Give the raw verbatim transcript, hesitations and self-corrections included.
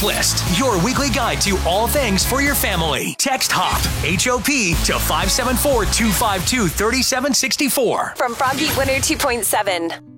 Hop List, your weekly guide to all things for your family. Text HOP, H O P, to five seven four, two five two, three seven six four. From Froggy one oh two point seven.